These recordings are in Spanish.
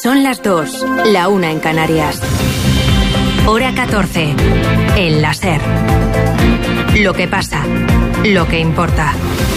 Son las 2, la 1 en Canarias. Hora 14. El la SER. Lo que pasa, lo que importa.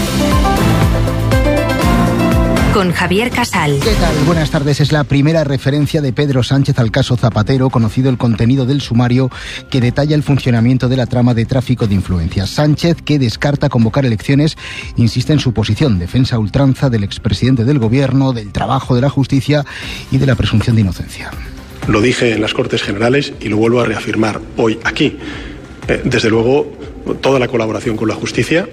Con Javier Casal. ¿Qué tal? Buenas tardes. Es la primera referencia de Pedro Sánchez al caso Zapatero, conocido el contenido del sumario que detalla el funcionamiento de la trama de tráfico de influencias. Sánchez, que descarta convocar elecciones, insiste en su posición, defensa a ultranza del expresidente del gobierno, del trabajo de la justicia y de la presunción de inocencia. Lo dije en las Cortes Generales y lo vuelvo a reafirmar hoy aquí. Desde luego, toda la colaboración con la justicia,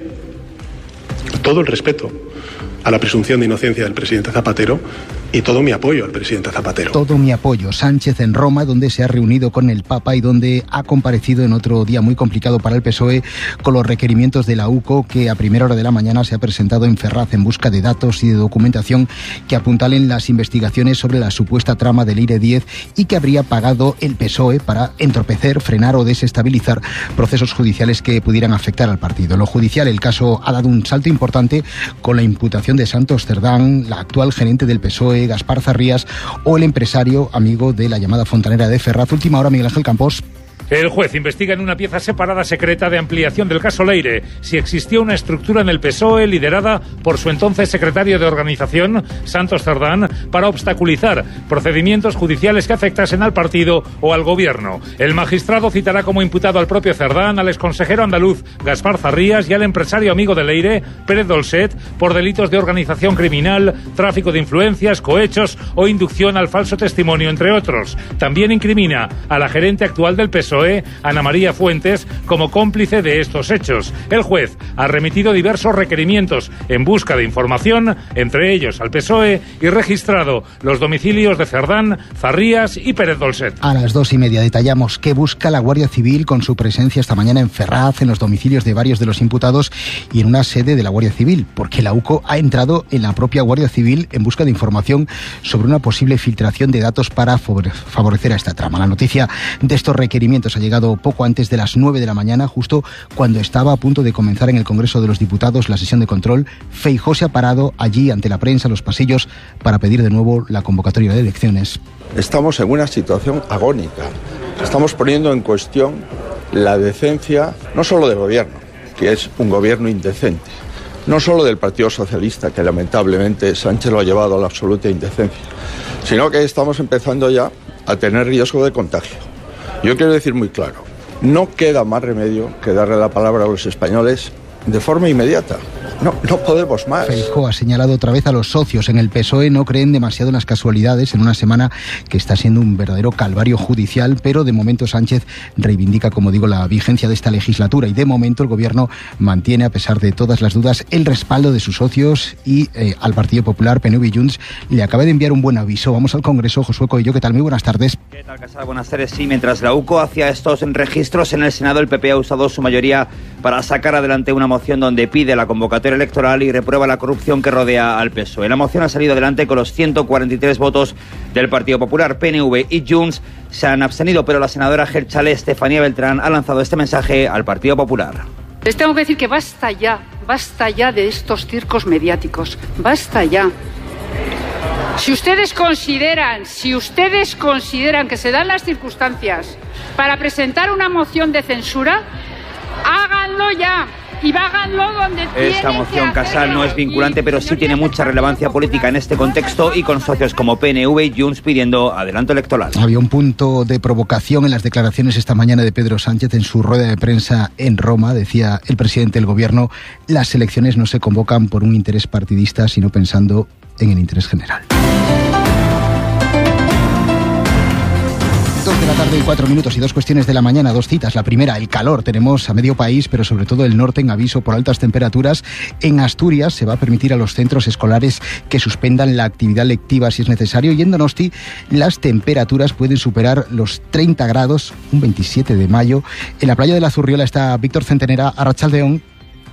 todo el respeto a la presunción de inocencia del presidente Zapatero y todo mi apoyo al presidente Zapatero. Todo mi apoyo. Sánchez en Roma, donde se ha reunido con el Papa y donde ha comparecido en otro día muy complicado para el PSOE con los requerimientos de la UCO, que a primera hora de la mañana se ha presentado en Ferraz en busca de datos y de documentación que apuntalen las investigaciones sobre la supuesta trama del Eire 10 y que habría pagado el PSOE para entorpecer, frenar o desestabilizar procesos judiciales que pudieran afectar al partido. En lo judicial, el caso ha dado un salto importante con la imputación de Santos Cerdán, la actual gerente del PSOE, Gaspar Zarrías, o el empresario amigo de la llamada fontanera de Ferraz. Última hora, Miguel Ángel Campos. El juez investiga en una pieza separada secreta de ampliación del caso Leire si existió una estructura en el PSOE liderada por su entonces secretario de organización, Santos Cerdán, para obstaculizar procedimientos judiciales que afectasen al partido o al gobierno. El magistrado citará como imputado al propio Cerdán, al exconsejero andaluz Gaspar Zarrías y al empresario amigo de Leire, Pérez Dolcet, por delitos de organización criminal, tráfico de influencias, cohechos o inducción al falso testimonio, entre otros. También incrimina a la gerente actual del PSOE, Ana María Fuentes, como cómplice de estos hechos. El juez ha remitido diversos requerimientos en busca de información, entre ellos al PSOE, y registrado los domicilios de Cerdán, Zarrías y Pérez Dolcet. A las 2:30 detallamos qué busca la Guardia Civil con su presencia esta mañana en Ferraz, en los domicilios de varios de los imputados y en una sede de la Guardia Civil, porque la UCO ha entrado en la propia Guardia Civil en busca de información sobre una posible filtración de datos para favorecer a esta trama. La noticia de estos requerimientos ha llegado poco antes de las 9 de la mañana, justo cuando estaba a punto de comenzar en el Congreso de los Diputados la sesión de control. Feijóo se ha parado allí ante la prensa, en los pasillos, para pedir de nuevo la convocatoria de elecciones. Estamos en una situación agónica. Estamos poniendo en cuestión la decencia, no solo del gobierno, que es un gobierno indecente, no solo del Partido Socialista, que lamentablemente Sánchez lo ha llevado a la absoluta indecencia, sino que estamos empezando ya a tener riesgo de contagio. Yo quiero decir muy claro, no queda más remedio que darle la palabra a los españoles de forma inmediata. No podemos más. Feijóo ha señalado otra vez a los socios en el PSOE. No creen demasiado en las casualidades en una semana que está siendo un verdadero calvario judicial, pero de momento Sánchez reivindica, como digo, la vigencia de esta legislatura y de momento el gobierno mantiene, a pesar de todas las dudas, el respaldo de sus socios y al Partido Popular, PNV y Junts le acaba de enviar un buen aviso. Vamos al Congreso. Josué Coello, ¿qué tal? Muy buenas tardes. ¿Qué tal, Casal? Buenas tardes. Sí, mientras la UCO hacía estos registros en el Senado, el PP ha usado su mayoría para sacar adelante una moción donde pide la convocatoria electoral y reprueba la corrupción que rodea al PSOE. La moción ha salido adelante con los 143 votos del Partido Popular. PNV y Junts se han abstenido, pero la senadora Geltzale Estefanía Beltrán ha lanzado este mensaje al Partido Popular. Les tengo que decir que basta ya de estos circos mediáticos, basta ya. Si ustedes consideran que se dan las circunstancias para presentar una moción de censura, háganlo ya. Y háganlo donde Esta moción, Casal, no es vinculante, pero sí tiene mucha relevancia política en este contexto y con socios como PNV y Junts pidiendo adelanto electoral. Había un punto de provocación en las declaraciones esta mañana de Pedro Sánchez en su rueda de prensa en Roma. Decía el presidente del gobierno: las elecciones no se convocan por un interés partidista, sino pensando en el interés general. 2 de la tarde y 4 minutos y 2 cuestiones de la mañana, 2 citas. La primera, el calor. Tenemos a medio país, pero sobre todo el norte, en aviso por altas temperaturas. En Asturias se va a permitir a los centros escolares que suspendan la actividad lectiva si es necesario. Y en Donosti las temperaturas pueden superar los 30 grados, un 27 de mayo. En la playa de la Zurriola está Víctor Centenera. Arratsaldeon.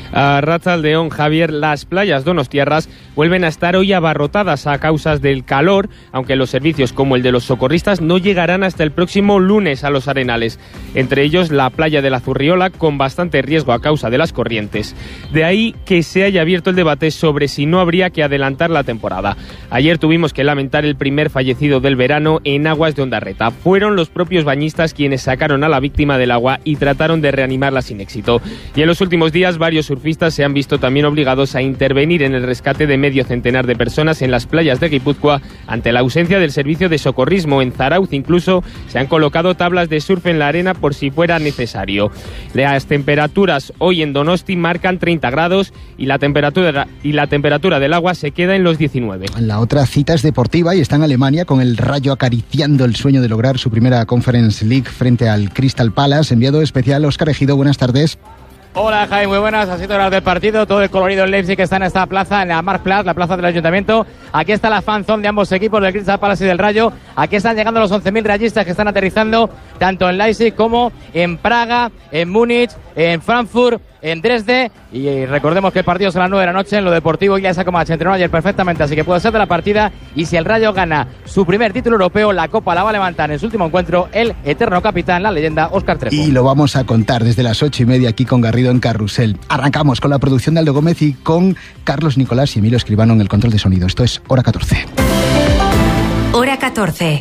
A Arratsaldeon, Javier, las playas donostiarras vuelven a estar hoy abarrotadas a causa del calor, aunque los servicios como el de los socorristas no llegarán hasta el próximo lunes a los arenales. Entre ellos la playa de la Zurriola, con bastante riesgo a causa de las corrientes. De ahí que se haya abierto el debate sobre si no habría que adelantar la temporada. Ayer tuvimos que lamentar el primer fallecido del verano en aguas de Ondarreta. Fueron los propios bañistas quienes sacaron a la víctima del agua y trataron de reanimarla sin éxito. Y en los últimos días varios surfistas se han visto también obligados a intervenir en el rescate de medio centenar de personas en las playas de Guipúzcoa ante la ausencia del servicio de socorrismo. En Zarauz incluso se han colocado tablas de surf en la arena por si fuera necesario. Las temperaturas hoy en Donosti marcan 30 grados y la temperatura del agua se queda en los 19. La otra cita es deportiva y está en Alemania, con el Rayo acariciando el sueño de lograr su primera Conference League frente al Crystal Palace. Enviado especial Óscar Ejido, buenas tardes. Hola Jaime, muy buenas, así horas del partido, todo el colorido en Leipzig que está en esta plaza, en la Marktplatz, la plaza del Ayuntamiento. Aquí está la fanzone de ambos equipos, del Crystal Palace y del Rayo. Aquí están llegando los 11.000 rayistas que están aterrizando tanto en Leipzig como en Praga, en Múnich, en Frankfurt, en Dresde. Y recordemos que el partido es a las 9 de la noche. En lo deportivo ya como se entrenó ayer perfectamente, así que puede ser de la partida. Y si el Rayo gana su primer título europeo, la Copa la va a levantar en su último encuentro el eterno capitán, la leyenda Óscar Trejo. Y lo vamos a contar desde las 8:30 aquí con Garrido en Carrusel. Arrancamos con la producción de Aldo Gómez y con Carlos Nicolás y Emilio Escribano en el control de sonido. Esto es Hora 14. Hora 14.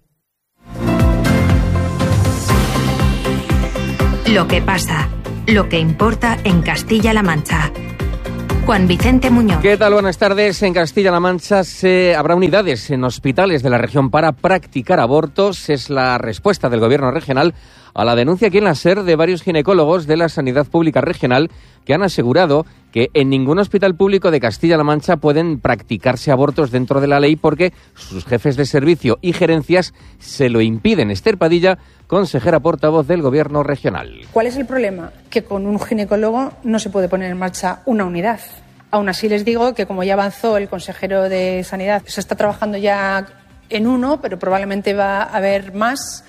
Lo que pasa, lo que importa en Castilla-La Mancha. Juan Vicente Muñoz. ¿Qué tal? Buenas tardes. En Castilla-La Mancha habrá unidades en hospitales de la región para practicar abortos. Es la respuesta del gobierno regional a la denuncia aquí en la SER de varios ginecólogos de la Sanidad Pública Regional que han asegurado que en ningún hospital público de Castilla-La Mancha pueden practicarse abortos dentro de la ley porque sus jefes de servicio y gerencias se lo impiden. Esther Padilla, consejera portavoz del gobierno regional. ¿Cuál es el problema? Que con un ginecólogo no se puede poner en marcha una unidad. Aún así les digo que, como ya avanzó el consejero de Sanidad, se está trabajando ya en uno, pero probablemente va a haber más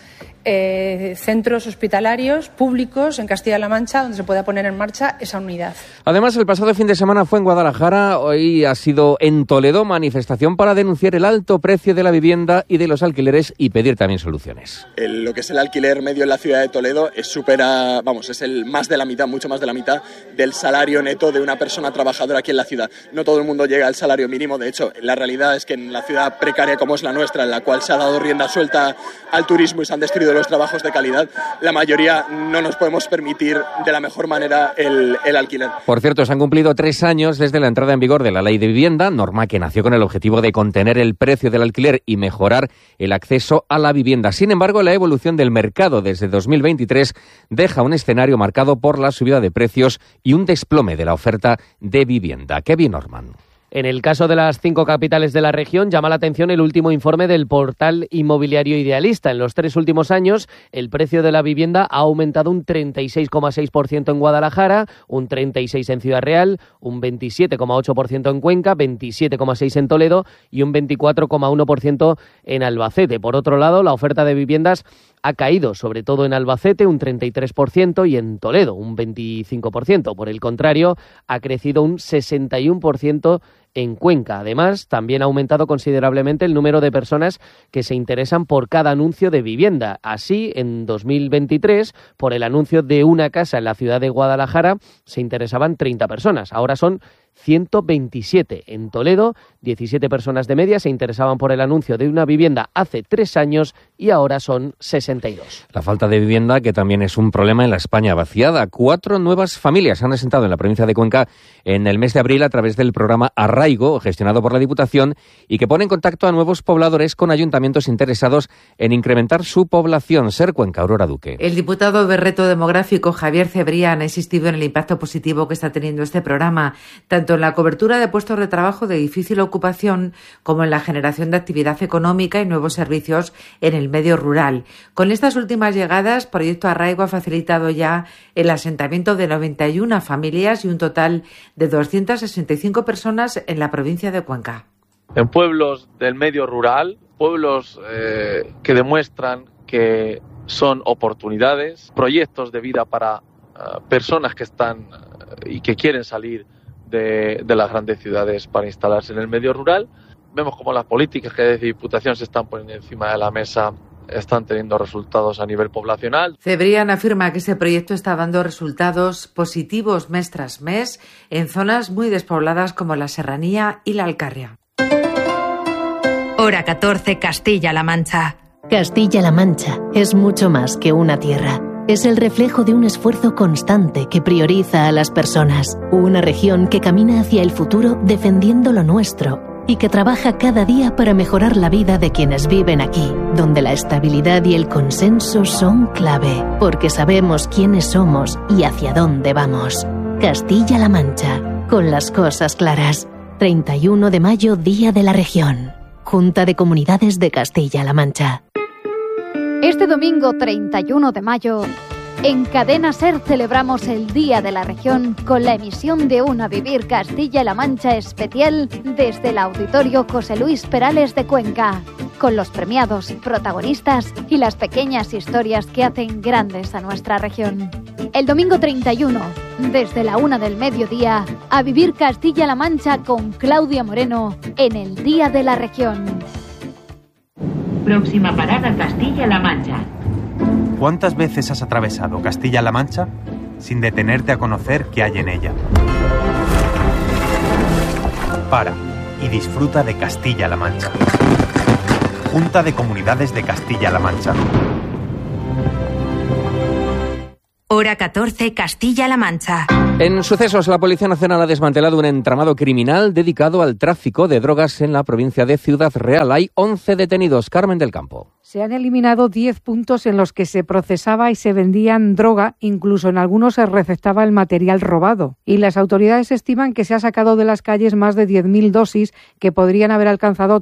centros hospitalarios públicos en Castilla-La Mancha donde se pueda poner en marcha esa unidad. Además, el pasado fin de semana fue en Guadalajara, hoy ha sido en Toledo, manifestación para denunciar el alto precio de la vivienda y de los alquileres y pedir también soluciones. Lo que es el alquiler medio en la ciudad de Toledo es el más de la mitad, mucho más de la mitad del salario neto de una persona trabajadora aquí en la ciudad. No todo el mundo llega al salario mínimo, de hecho, la realidad es que en la ciudad precaria como es la nuestra, en la cual se ha dado rienda suelta al turismo y se han destruido los trabajos de calidad, la mayoría no nos podemos permitir de la mejor manera el alquiler. Por cierto, se han cumplido 3 años desde la entrada en vigor de la Ley de Vivienda, norma que nació con el objetivo de contener el precio del alquiler y mejorar el acceso a la vivienda. Sin embargo, la evolución del mercado desde 2023 deja un escenario marcado por la subida de precios y un desplome de la oferta de vivienda. Kevin Norman. En el caso de las 5 capitales de la región, llama la atención el último informe del portal inmobiliario Idealista. En los 3 últimos años, el precio de la vivienda ha aumentado un 36,6% en Guadalajara, un 36% en Ciudad Real, un 27,8% en Cuenca, 27,6% en Toledo y un 24,1% en Albacete. Por otro lado, la oferta de viviendas ha caído, sobre todo en Albacete, un 33% y en Toledo, un 25%. Por el contrario, ha crecido un 61% en Cuenca. Además, también ha aumentado considerablemente el número de personas que se interesan por cada anuncio de vivienda. Así, en 2023, por el anuncio de una casa en la ciudad de Guadalajara, se interesaban 30 personas. Ahora son 127. En Toledo, 17 personas de media se interesaban por el anuncio de una vivienda hace 3 años y ahora son 62. La falta de vivienda, que también es un problema en la España vaciada. 4 nuevas familias se han asentado en la provincia de Cuenca en el mes de abril a través del programa Arraigo, gestionado por la Diputación, y que pone en contacto a nuevos pobladores con ayuntamientos interesados en incrementar su población. Ser Cuenca, Aurora Duque. El diputado de Reto Demográfico, Javier Cebrián, ha insistido en el impacto positivo que está teniendo este programa, tanto en la cobertura de puestos de trabajo de difícil ocupación como en la generación de actividad económica y nuevos servicios en el medio rural. Con estas últimas llegadas, Proyecto Arraigo ha facilitado ya el asentamiento de 91 familias y un total de 265 personas en la provincia de Cuenca. En pueblos del medio rural, pueblos que demuestran que son oportunidades, proyectos de vida para personas que están y que quieren salir de las grandes ciudades para instalarse en el medio rural. Vemos como las políticas que desde Diputación se están poniendo encima de la mesa están teniendo resultados a nivel poblacional. Cebrián afirma que este proyecto está dando resultados positivos mes tras mes en zonas muy despobladas como la Serranía y la Alcarria. Hora 14, Castilla-La Mancha. Castilla-La Mancha es mucho más que una tierra. Es el reflejo de un esfuerzo constante que prioriza a las personas. Una región que camina hacia el futuro defendiendo lo nuestro y que trabaja cada día para mejorar la vida de quienes viven aquí, donde la estabilidad y el consenso son clave, porque sabemos quiénes somos y hacia dónde vamos. Castilla-La Mancha, con las cosas claras. 31 de mayo, Día de la Región. Junta de Comunidades de Castilla-La Mancha. Este domingo 31 de mayo, en Cadena SER celebramos el Día de la Región con la emisión de un A Vivir Castilla-La Mancha especial desde el Auditorio José Luis Perales de Cuenca, con los premiados, protagonistas y las pequeñas historias que hacen grandes a nuestra región. El domingo 31, desde la 1 del mediodía, A Vivir Castilla-La Mancha con Claudia Moreno en el Día de la Región. Próxima parada, Castilla-La Mancha. ¿Cuántas veces has atravesado Castilla-La Mancha sin detenerte a conocer qué hay en ella? Para y disfruta de Castilla-La Mancha. Junta de Comunidades de Castilla-La Mancha. Hora 14, Castilla-La Mancha. En sucesos, la Policía Nacional ha desmantelado un entramado criminal dedicado al tráfico de drogas en la provincia de Ciudad Real. Hay 11 detenidos. Carmen del Campo. Se han eliminado 10 puntos en los que se procesaba y se vendían droga, incluso en algunos se receptaba el material robado. Y las autoridades estiman que se ha sacado de las calles más de 10.000 dosis que podrían haber alcanzado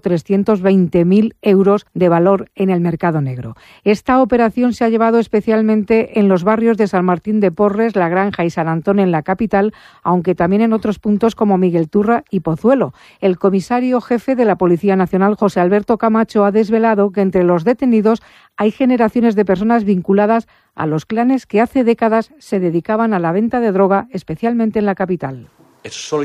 320.000 euros de valor en el mercado negro. Esta operación se ha llevado especialmente en los barrios de San Martín de Porres, La Granja y San Antón en la capital, aunque también en otros puntos como Miguel Turra y Pozuelo. El comisario jefe de la Policía Nacional, José Alberto Camacho, ha desvelado que entre los detenidos hay generaciones de personas vinculadas a los clanes que hace décadas se dedicaban a la venta de droga, especialmente en la capital. Son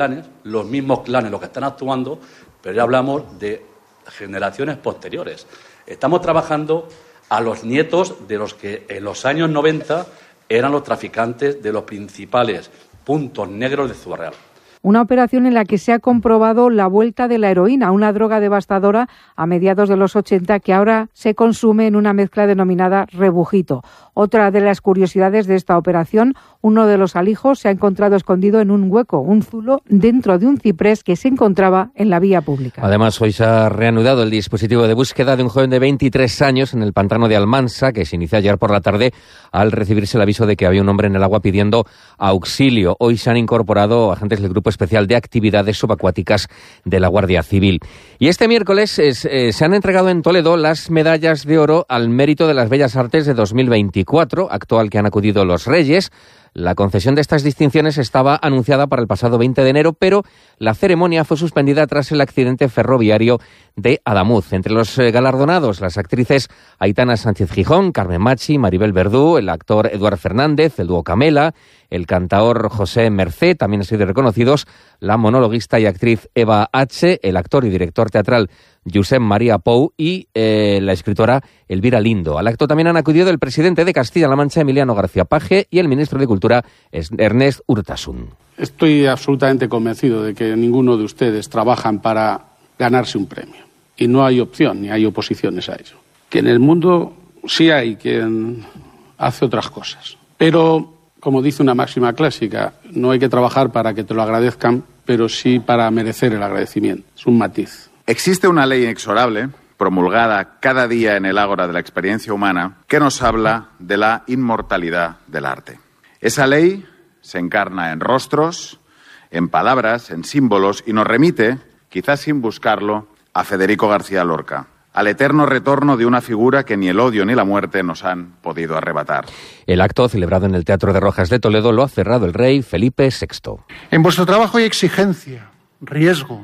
los mismos clanes los que están actuando, pero ya hablamos de generaciones posteriores. Estamos trabajando a los nietos de los que en los años 90 eran los traficantes de los principales puntos negros de Ciudad Real. Una operación en la que se ha comprobado la vuelta de la heroína, una droga devastadora a mediados de los 80 que ahora se consume en una mezcla denominada rebujito. Otra de las curiosidades de esta operación, uno de los alijos se ha encontrado escondido en un hueco, un zulo, dentro de un ciprés que se encontraba en la vía pública. Además, hoy se ha reanudado el dispositivo de búsqueda de un joven de 23 años en el pantano de Almansa, que se inició ayer por la tarde al recibirse el aviso de que había un hombre en el agua pidiendo auxilio. Hoy se han incorporado agentes del Grupo Especial de Actividades Subacuáticas de la Guardia Civil. Y este miércoles se han entregado en Toledo las medallas de oro al mérito de las Bellas Artes de 2024, acto al que han acudido los Reyes. La concesión de estas distinciones estaba anunciada para el pasado 20 de enero, pero la ceremonia fue suspendida tras el accidente ferroviario de Adamuz. Entre los galardonados, las actrices Aitana Sánchez Gijón, Carmen Machi, Maribel Verdú, el actor Eduard Fernández, el dúo Camela, el cantaor José Mercé, también han sido reconocidos la monologuista y actriz Eva H., el actor y director teatral Josep María Pou y la escritora Elvira Lindo. Al acto también han acudido el presidente de Castilla-La Mancha, Emiliano García Paje, y el ministro de Cultura, Ernest Urtasun. Estoy absolutamente convencido de que ninguno de ustedes trabajan para ganarse un premio. Y no hay opción ni hay oposiciones a ello. Que en el mundo sí hay quien hace otras cosas. Pero, como dice una máxima clásica, no hay que trabajar para que te lo agradezcan, pero sí para merecer el agradecimiento. Es un matiz. Existe una ley inexorable, promulgada cada día en el ágora de la experiencia humana, que nos habla de la inmortalidad del arte. Esa ley se encarna en rostros, en palabras, en símbolos y nos remite, quizás sin buscarlo, a Federico García Lorca, al eterno retorno de una figura que ni el odio ni la muerte nos han podido arrebatar. El acto, celebrado en el Teatro de Rojas de Toledo, lo ha cerrado el rey Felipe VI. En vuestro trabajo hay exigencia, riesgo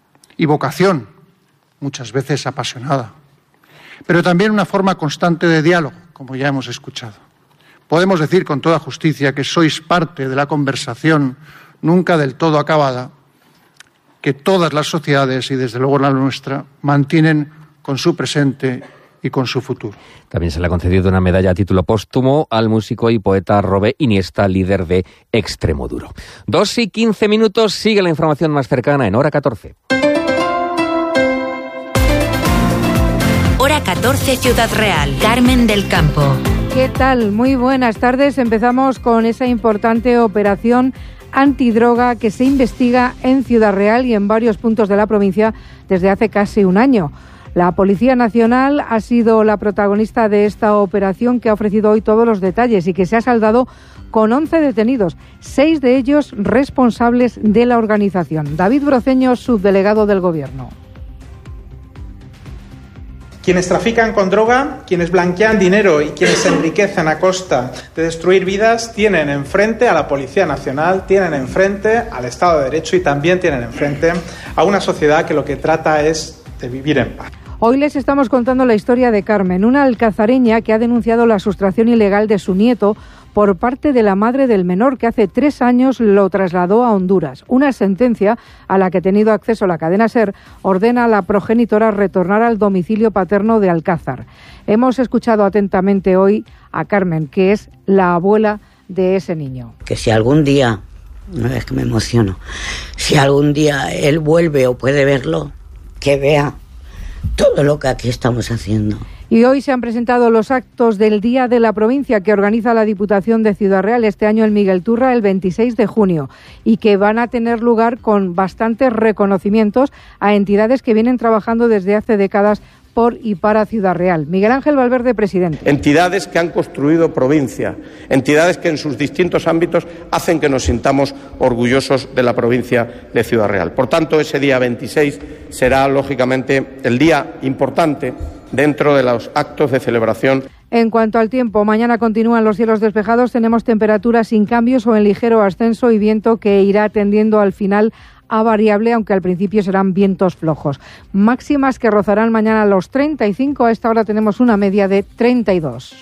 y vocación, muchas veces apasionada, pero también una forma constante de diálogo, como ya hemos escuchado. podemos decir con toda justicia que sois parte de la conversación nunca del todo acabada, que todas las sociedades, y desde luego la nuestra, mantienen con su presente y con su futuro. También se le ha concedido una medalla a título póstumo al músico y poeta Robé Iniesta, líder de Extremoduro. 2:15, sigue la información más cercana en Hora 14. Hora 14, Ciudad Real. Carmen del Campo. ¿Qué tal? Muy buenas tardes. Empezamos con esa importante operación antidroga que se investiga en Ciudad Real y en varios puntos de la provincia desde hace casi un año. La Policía Nacional ha sido la protagonista de esta operación, que ha ofrecido hoy todos los detalles y que se ha saldado con 11 detenidos, 6 de ellos responsables de la organización. David Broceño, subdelegado del Gobierno. Quienes trafican con droga, quienes blanquean dinero y quienes se enriquecen a costa de destruir vidas tienen enfrente a la Policía Nacional, tienen enfrente al Estado de Derecho y también tienen enfrente a una sociedad que lo que trata es de vivir en paz. Hoy les estamos contando la historia de Carmen, una alcazareña que ha denunciado la sustracción ilegal de su nieto por parte de la madre del menor, que hace 3 años lo trasladó a Honduras. Una sentencia a la que ha tenido acceso la cadena SER ordena a la progenitora retornar al domicilio paterno de Alcázar. Hemos escuchado atentamente hoy a Carmen, que es la abuela de ese niño. Que si algún día, no es que me emociono, si algún día él vuelve o puede verlo, que vea todo lo que aquí estamos haciendo. Y hoy se han presentado los actos del Día de la Provincia que organiza la Diputación de Ciudad Real, este año en Miguel Turra, el 26 de junio, y que van a tener lugar con bastantes reconocimientos a entidades que vienen trabajando desde hace décadas por y para Ciudad Real. Miguel Ángel Valverde, presidente. Entidades que han construido provincia, entidades que en sus distintos ámbitos hacen que nos sintamos orgullosos de la provincia de Ciudad Real. Por tanto, ese día 26 será, lógicamente, el día importante dentro de los actos de celebración. En cuanto al tiempo, mañana continúan los cielos despejados, tenemos temperaturas sin cambios o en ligero ascenso y viento que irá tendiendo al final a variable, aunque al principio serán vientos flojos. Máximas que rozarán mañana los 35, a esta hora tenemos una media de 32.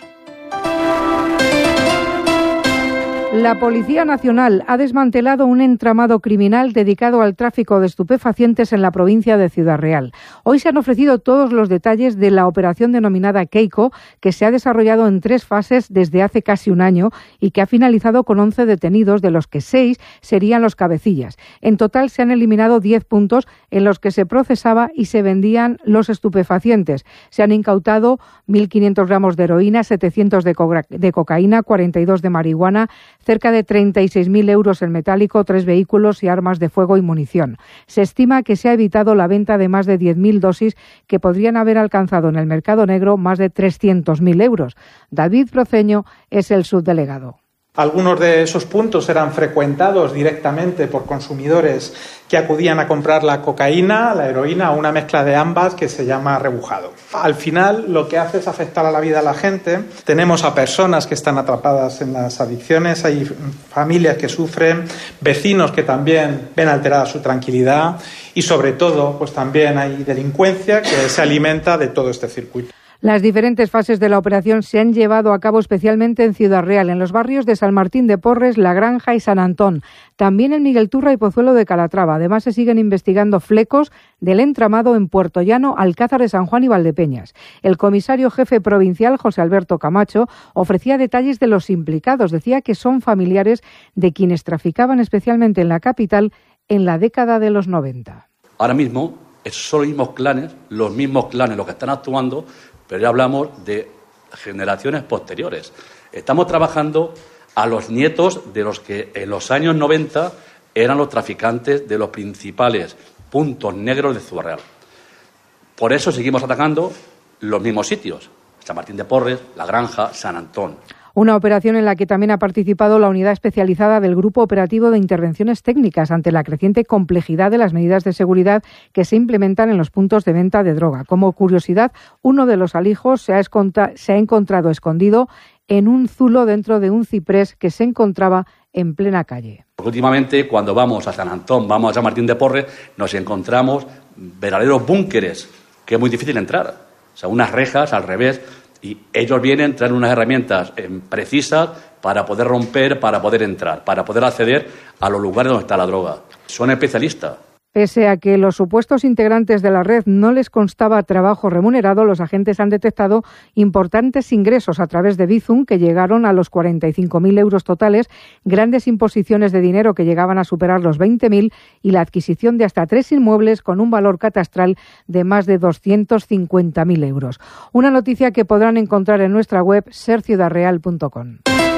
La Policía Nacional ha desmantelado un entramado criminal dedicado al tráfico de estupefacientes en la provincia de Ciudad Real. Hoy se han ofrecido todos los detalles de la operación denominada Keiko, que se ha desarrollado en 3 fases desde hace casi un año y que ha finalizado con 11 detenidos, de los que 6 serían los cabecillas. En total se han eliminado 10 puntos en los que se procesaba y se vendían los estupefacientes. Se han incautado 1.500 gramos de heroína, 700 de cocaína, 42 de marihuana, cerca de 36.000 euros en metálico, 3 vehículos y armas de fuego y munición. Se estima que se ha evitado la venta de más de 10.000 dosis que podrían haber alcanzado en el mercado negro más de 300.000 euros. David Broceño es el subdelegado. Algunos de esos puntos eran frecuentados directamente por consumidores que acudían a comprar la cocaína, la heroína o una mezcla de ambas que se llama rebujado. Al final lo que hace es afectar a la vida de la gente. Tenemos a personas que están atrapadas en las adicciones, hay familias que sufren, vecinos que también ven alterada su tranquilidad y sobre todo pues también hay delincuencia que se alimenta de todo este circuito. Las diferentes fases de la operación se han llevado a cabo especialmente en Ciudad Real, en los barrios de San Martín de Porres, La Granja y San Antón. También en Miguel Turra y Pozuelo de Calatrava. Además, se siguen investigando flecos del entramado en Puerto Llano, Alcázar de San Juan y Valdepeñas. El comisario jefe provincial, José Alberto Camacho, ofrecía detalles de los implicados. Decía que son familiares de quienes traficaban especialmente en la capital en la década de los 90. Ahora mismo son los mismos clanes los que están actuando, pero ya hablamos de generaciones posteriores. Estamos trabajando a los nietos de los que en los años 90 eran los traficantes de los principales puntos negros de Ciudad Real. Por eso seguimos atacando los mismos sitios: San Martín de Porres, La Granja, San Antón. Una operación en la que también ha participado la unidad especializada del Grupo Operativo de Intervenciones Técnicas ante la creciente complejidad de las medidas de seguridad que se implementan en los puntos de venta de droga. Como curiosidad, uno de los alijos se ha encontrado escondido en un zulo dentro de un ciprés que se encontraba en plena calle. Porque últimamente, cuando vamos a San Antón, vamos a San Martín de Porres, nos encontramos verdaderos búnkeres, que es muy difícil entrar. O sea, unas rejas al revés. Y ellos vienen, traen unas herramientas precisas para poder romper, para poder entrar, para poder acceder a los lugares donde está la droga. Son especialistas. Pese a que los supuestos integrantes de la red no les constaba trabajo remunerado, los agentes han detectado importantes ingresos a través de Bizum, que llegaron a los 45.000 euros totales, grandes imposiciones de dinero que llegaban a superar los 20.000 y la adquisición de hasta 3 inmuebles con un valor catastral de más de 250.000 euros. Una noticia que podrán encontrar en nuestra web serciudadreal.com.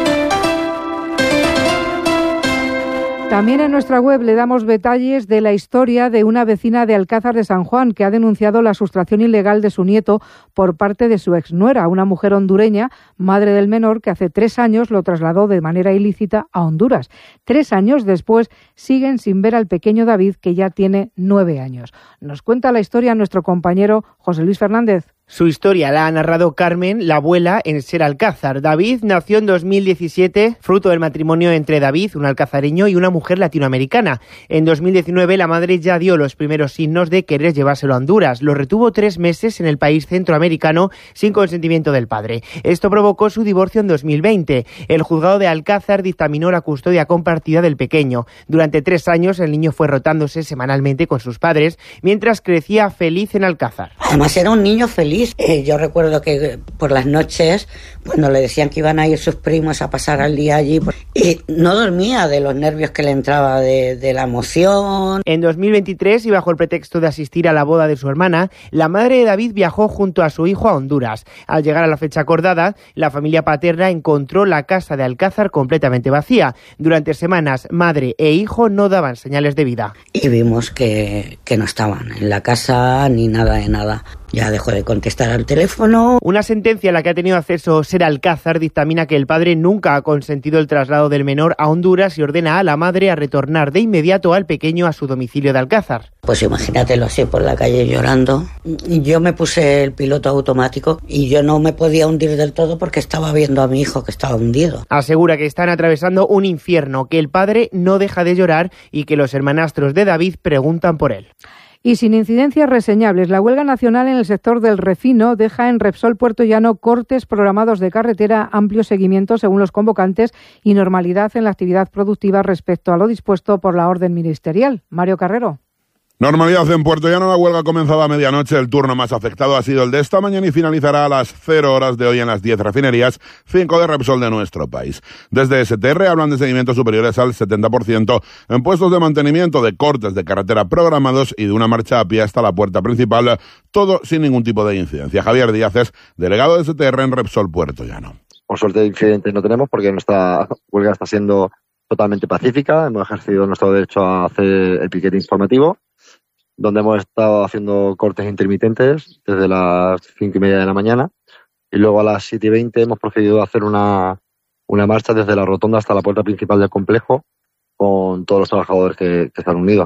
También en nuestra web le damos detalles de la historia de una vecina de Alcázar de San Juan que ha denunciado la sustracción ilegal de su nieto por parte de su exnuera, una mujer hondureña, madre del menor, que hace 3 años lo trasladó de manera ilícita a Honduras. 3 años después siguen sin ver al pequeño David, que ya tiene 9 años. Nos cuenta la historia nuestro compañero José Luis Fernández. Su historia la ha narrado Carmen, la abuela, en Ser Alcázar. David nació en 2017, fruto del matrimonio entre David, un alcazareño, y una mujer latinoamericana. En 2019 la madre ya dio los primeros signos de querer llevárselo a Honduras. Lo retuvo 3 meses en el país centroamericano sin consentimiento del padre. Esto provocó su divorcio en 2020. El juzgado de Alcázar dictaminó la custodia compartida del pequeño. Durante 3 años el niño fue rotándose semanalmente con sus padres, mientras crecía feliz en Alcázar. Además era un niño feliz. Yo recuerdo que por las noches, cuando le decían que iban a ir sus primos a pasar el día allí, y no dormía de los nervios que le entraba de la emoción. En 2023, y bajo el pretexto de asistir a la boda de su hermana, la madre de David viajó junto a su hijo a Honduras. Al llegar a la fecha acordada, la familia paterna encontró la casa de Alcázar completamente vacía. Durante semanas, madre e hijo no daban señales de vida. Y vimos que no estaban en la casa ni nada de nada. Ya dejó de contestar al teléfono. Una sentencia a la que ha tenido acceso Ser Alcázar dictamina que el padre nunca ha consentido el traslado del menor a Honduras y ordena a la madre a retornar de inmediato al pequeño a su domicilio de Alcázar. Pues imagínatelo así por la calle llorando. Yo me puse el piloto automático y yo no me podía hundir del todo porque estaba viendo a mi hijo que estaba hundido. Asegura que están atravesando un infierno, que el padre no deja de llorar y que los hermanastros de David preguntan por él. Y sin incidencias reseñables, la huelga nacional en el sector del refino deja en Repsol Puerto Llano cortes programados de carretera, amplio seguimiento según los convocantes y normalidad en la actividad productiva respecto a lo dispuesto por la orden ministerial. Mario Carrero. Normalidad en Puerto Llano, la huelga ha comenzado a medianoche. El turno más afectado ha sido el de esta mañana y finalizará a las 0 horas de hoy en las 10 refinerías, 5 de Repsol de nuestro país. Desde STR hablan de seguimientos superiores al 70% en puestos de mantenimiento, de cortes de carretera programados y de una marcha a pie hasta la puerta principal, todo sin ningún tipo de incidencia. Javier Díaz es delegado de STR en Repsol Puerto Llano. Por suerte incidentes no tenemos porque nuestra huelga está siendo totalmente pacífica. Hemos ejercido nuestro derecho a hacer el piquete informativo, donde hemos estado haciendo cortes intermitentes desde las 5:30 de la mañana y luego a las 7:20 hemos procedido a hacer una marcha desde la rotonda hasta la puerta principal del complejo con todos los trabajadores que están unidos.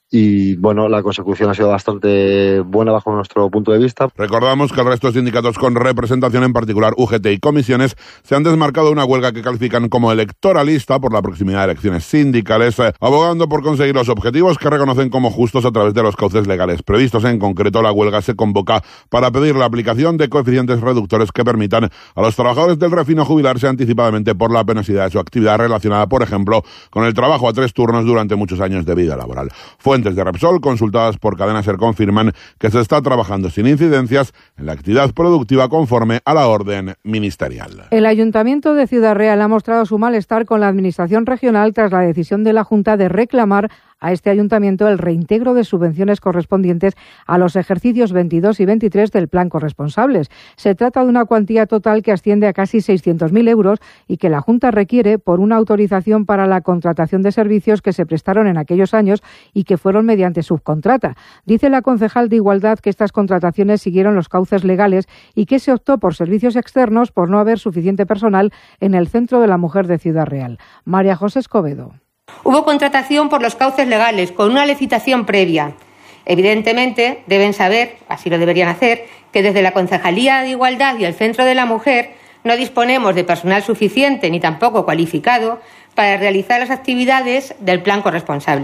Y bueno, la consecución ha sido bastante buena bajo nuestro punto de vista. Recordamos que el resto de sindicatos con representación, en particular UGT y comisiones, se han desmarcado de una huelga que califican como electoralista por la proximidad de elecciones sindicales, abogando por conseguir los objetivos que reconocen como justos a través de los cauces legales previstos. En concreto, la huelga se convoca para pedir la aplicación de coeficientes reductores que permitan a los trabajadores del refino jubilarse anticipadamente por la penosidad de su actividad relacionada, por ejemplo, con el trabajo a 3 turnos durante muchos años de vida laboral. Fuentes de Repsol, consultadas por Cadena SER, confirman que se está trabajando sin incidencias en la actividad productiva conforme a la orden ministerial. El Ayuntamiento de Ciudad Real ha mostrado su malestar con la Administración regional tras la decisión de la Junta de reclamar a este ayuntamiento el reintegro de subvenciones correspondientes a los ejercicios 22 y 23 del Plan Corresponsables. Se trata de una cuantía total que asciende a casi 600.000 euros y que la Junta requiere por una autorización para la contratación de servicios que se prestaron en aquellos años y que fueron mediante subcontrata. Dice la concejal de Igualdad que estas contrataciones siguieron los cauces legales y que se optó por servicios externos por no haber suficiente personal en el Centro de la Mujer de Ciudad Real. María José Escobedo. Hubo contratación por los cauces legales, con una licitación previa. Evidentemente, deben saber, así lo deberían hacer, que desde la Concejalía de Igualdad y el Centro de la Mujer no disponemos de personal suficiente ni tampoco cualificado para realizar las actividades del Plan Corresponsables.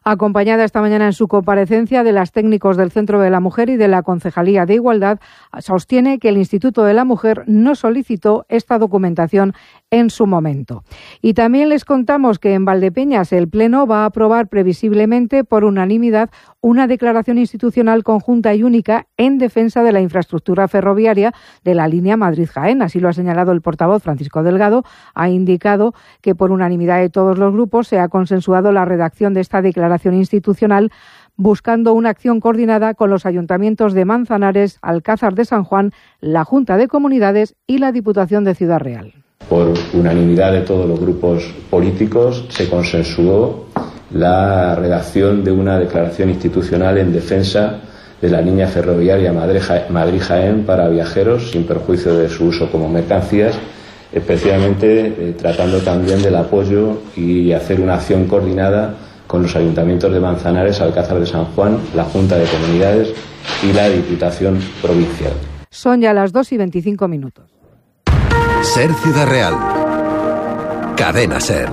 Acompañada esta mañana en su comparecencia de las técnicos del Centro de la Mujer y de la Concejalía de Igualdad, sostiene que el Instituto de la Mujer no solicitó esta documentación en su momento. Y también les contamos que en Valdepeñas el Pleno va a aprobar previsiblemente por unanimidad una declaración institucional conjunta y única en defensa de la infraestructura ferroviaria de la línea Madrid-Jaén. Así lo ha señalado el portavoz Francisco Delgado. Ha indicado que por unanimidad de todos los grupos se ha consensuado la redacción de esta declaración institucional, buscando una acción coordinada con los ayuntamientos de Manzanares, Alcázar de San Juan, la Junta de Comunidades y la Diputación de Ciudad Real. Por unanimidad de todos los grupos políticos se consensuó la redacción de una declaración institucional en defensa de la línea ferroviaria Madrid-Jaén para viajeros, sin perjuicio de su uso como mercancías, especialmente tratando también del apoyo y hacer una acción coordinada con los ayuntamientos de Manzanares, Alcázar de San Juan, la Junta de Comunidades y la Diputación Provincial. Son ya las 2:25. Ser Ciudad Real. Cadena Ser.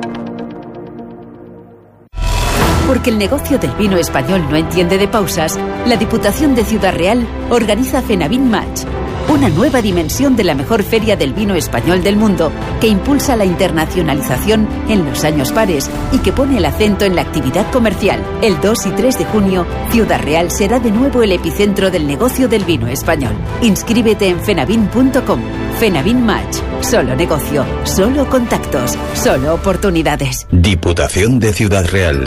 Porque el negocio del vino español no entiende de pausas, la Diputación de Ciudad Real organiza Fenavin Match, una nueva dimensión de la mejor feria del vino español del mundo, que impulsa la internacionalización en los años pares y que pone el acento en la actividad comercial. El 2 y 3 de junio, Ciudad Real será de nuevo el epicentro del negocio del vino español. Inscríbete en fenavin.com. Fenavin Match. Solo negocio, solo contactos, solo oportunidades. Diputación de Ciudad Real.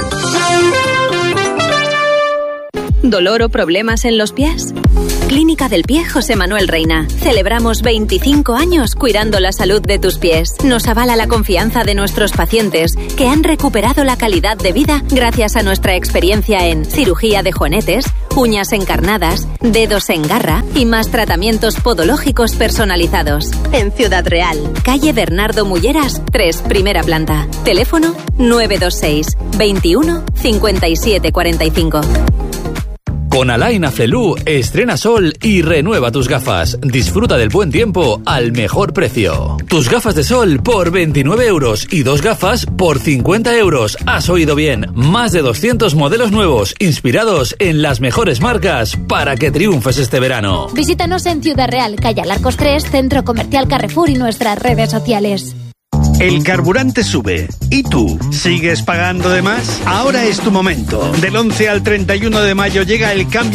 ¿Dolor o problemas en los pies? Clínica del Pie José Manuel Reina. Celebramos 25 años cuidando la salud de tus pies. Nos avala la confianza de nuestros pacientes, que han recuperado la calidad de vida gracias a nuestra experiencia en cirugía de juanetes, uñas encarnadas, dedos en garra y más tratamientos podológicos personalizados. En Ciudad Real, calle Bernardo Mulleras, 3, primera planta. Teléfono 926 21 57 45. Con Alain Afflelou estrena sol y renueva tus gafas. Disfruta del buen tiempo al mejor precio. Tus gafas de sol por 29 euros y 2 gafas por 50 euros. Has oído bien. Más de 200 modelos nuevos inspirados en las mejores marcas para que triunfes este verano. Visítanos en Ciudad Real, calle Alarcos 3, Centro Comercial Carrefour y nuestras redes sociales. El carburante sube. ¿Y tú? ¿Sigues pagando de más? Ahora es tu momento. Del 11 al 31 de mayo llega el cambio